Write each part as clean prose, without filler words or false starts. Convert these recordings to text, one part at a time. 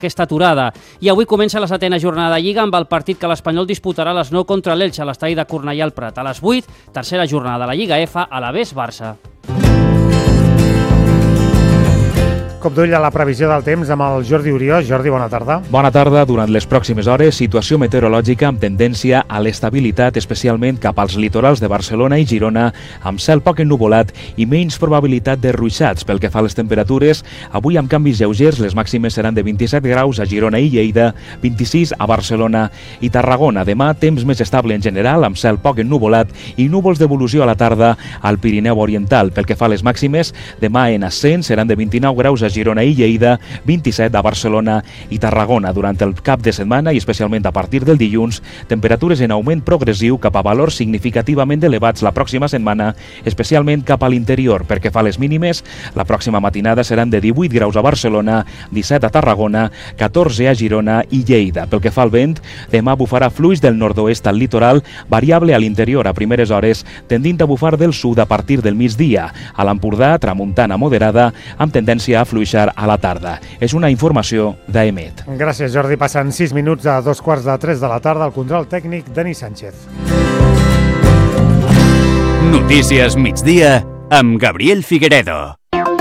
aquesta aturada. I avui comença la 7ª jornada de Lliga amb el partit que l'Espanyol disputarà a les 9 contra l'Elche a l'estadi de Cornellà al Prat. A les 8, tercera jornada de la Lliga F, Alavés-Barça. Cop d'ull a la previsió del temps amb el Jordi Uriós. Jordi, bona tarda. Bona tarda. Durant les pròximes hores, situació meteorològica amb tendència a l'estabilitat, especialment cap als litorals de Barcelona i Girona, amb cel poc ennuvolat i menys probabilitat de ruixats. Pel que fa a les temperatures, avui amb canvis lleugers, les màximes seran de 27 graus a Girona i Lleida, 26 a Barcelona i Tarragona. Demà, temps més estable en general, amb cel poc ennuvolat i núvols d'evolució a la tarda al Pirineu Oriental. Pel que fa a les màximes, demà en ascens seran de 29 graus a Girona i Lleida, 27 a Barcelona i Tarragona. Durant el cap de setmana i especialment a partir del dilluns, temperatures en augment progressiu cap a valors significativament elevats la pròxima setmana, especialment cap a l'interior. Perquè fa a les mínimes, la pròxima matinada seran de 18 graus a Barcelona, 17 a Tarragona, 14 a Girona i Lleida. Pel que fa al vent, demà bufarà fluix del nord-oest al litoral, variable a l'interior a primeres hores, tendint a bufar del sud a partir del migdia. A l'Empordà, tramuntana moderada, amb tendència a fluixar a la tarda. És una informació d'EMET. Gràcies, Jordi. Passen 6 minuts a 2:45 de la tarda. El control tècnic, Dani Sánchez. Notícies migdia amb Gabriel Figueredo.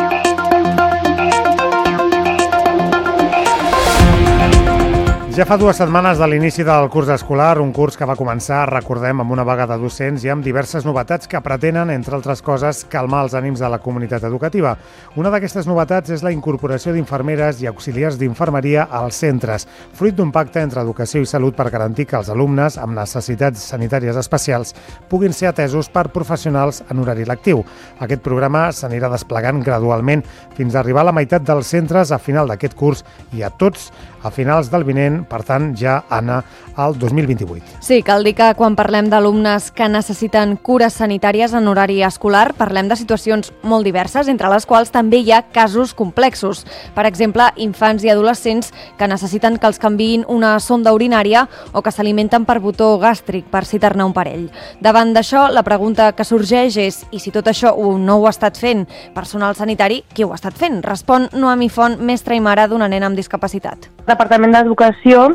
Ja fa 2 setmanes de l'inici del curs escolar, un curs que va començar, recordem, amb una vaga de docents i amb diverses novetats que pretenen, entre altres coses, calmar els ànims de la comunitat educativa. Una d'aquestes novetats és la incorporació d'infermeres i auxiliars d'infermeria als centres, fruit d'un pacte entre Educació i Salut per garantir que els alumnes amb necessitats sanitàries especials puguin ser atesos per professionals en horari lectiu. Aquest programa s'anirà desplegant gradualment fins a arribar a la meitat dels centres a final d'aquest curs i a tots a finals del vinent, per tant, ja Anna, al 2028. Sí, cal dir que quan parlem d'alumnes que necessiten cures sanitàries en horari escolar, parlem de situacions molt diverses, entre les quals també hi ha casos complexos. Per exemple, infants i adolescents que necessiten que els canviïn una sonda urinària o que s'alimenten per botó gàstric, per citar-ne un parell. Davant d'això, la pregunta que sorgeix és: i si tot això no ho ha estat fent personal sanitari, qui ho ha estat fent? Respon Noemi Font, mestra i mare d'una nena amb discapacitat. El Departament d'Educació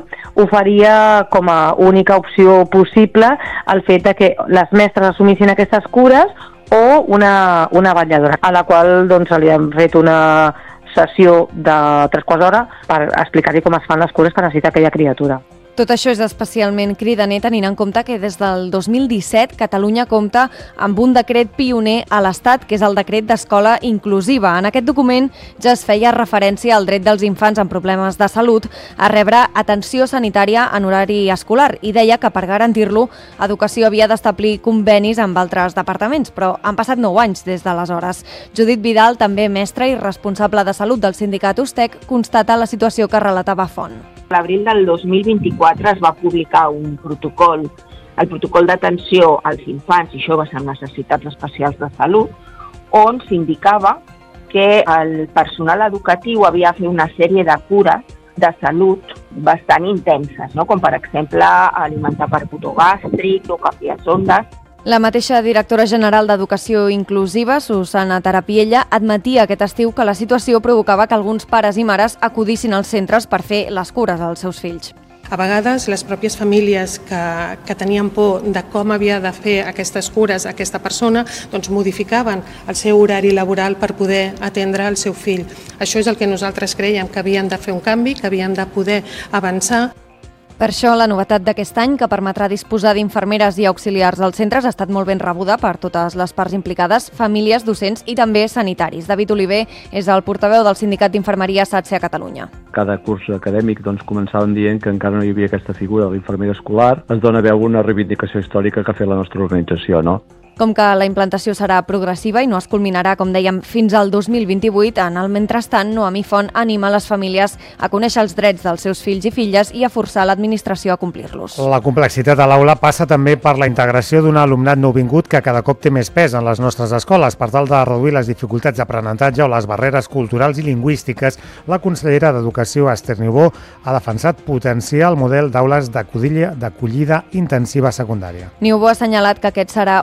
oferia com a única opció possible el fet de que les mestres assumissin aquestes cures o una vetlladora, a la qual doncs, li hem fet una sessió de 3/4 hora per explicar-li com es fan les cures que necessita aquella criatura. Tot això és especialment cridaner tenint en compte que des del 2017 Catalunya compta amb un decret pioner a l'Estat, que és el decret d'escola inclusiva. En aquest document ja es feia referència al dret dels infants amb problemes de salut a rebre atenció sanitària en horari escolar i deia que per garantir-lo, Educació havia d'establir convenis amb altres departaments, però han passat 9 anys des d'aleshores. Judit Vidal, també mestra i responsable de salut del sindicat USTEC, constata la situació que relatava Font. L'abril del 2024 es va publicar un protocol, el protocol d'atenció als infants i joves amb necessitats especials de salut, on s'indicava que el personal educatiu havia de fer una sèrie de cures de salut bastant intenses, no? Com per exemple alimentar per botó gàstric o canviar sondes. La mateixa directora general d'Educació Inclusiva, Susana Tarapiella, admetia aquest estiu que la situació provocava que alguns pares i mares acudissin als centres per fer les cures als seus fills. A vegades les pròpies famílies que tenien por de com havia de fer aquestes cures a aquesta persona doncs modificaven el seu horari laboral per poder atendre el seu fill. Això és el que nosaltres creiem, que havien de fer un canvi, que havien de poder avançar. Per això, la novetat d'aquest any, que permetrà disposar d'infermeres i auxiliars als centres, ha estat molt ben rebuda per totes les parts implicades, famílies, docents i també sanitaris. David Oliver és el portaveu del Sindicat d'Infermeria SATSE a Catalunya. Cada curs acadèmic començàvem dient que encara no hi havia aquesta figura de l'infermer escolar. Ens dona veu una reivindicació històrica que ha fet la nostra organització, no? Com que la implantació serà progressiva i no es culminarà, com dèiem, fins al 2028, en el mentrestant, Noemi Font anima les famílies a conèixer els drets dels seus fills i filles i a forçar l'administració a complir-los. La complexitat a l'aula passa també per la integració d'un alumnat nouvingut que cada cop té més pes en les nostres escoles. Per tal de reduir les dificultats d'aprenentatge o les barreres culturals i lingüístiques, la consellera d'Educació, Esther Niubó, ha defensat potenciar el model d'aules d'acollida intensiva secundària. Niubó ha assenyalat que aquest serà un dels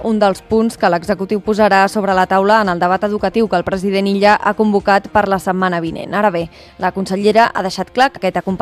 punts que l'executiu posarà sobre la taula en el debat educatiu que el president Illa ha convocat per la setmana vinent. Ara bé, la consellera ha deixat clar que aquest acompanyament